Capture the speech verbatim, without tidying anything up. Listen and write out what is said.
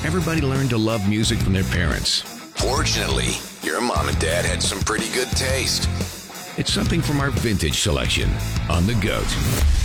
Everybody learned to love music from their parents. Fortunately, your mom and dad had some pretty good taste. It's something from our vintage selection on The Goat.